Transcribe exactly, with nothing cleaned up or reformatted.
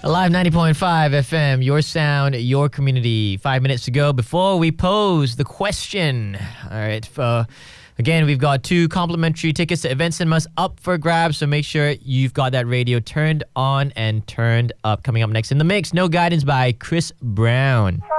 Alive ninety point five F M, your sound, your community. Five minutes to go before we pose the question. All right. Uh, again, we've got two complimentary tickets to Event Cinemas up for grabs, so make sure you've got that radio turned on and turned up. Coming up next in the mix, No Guidance by Chris Brown.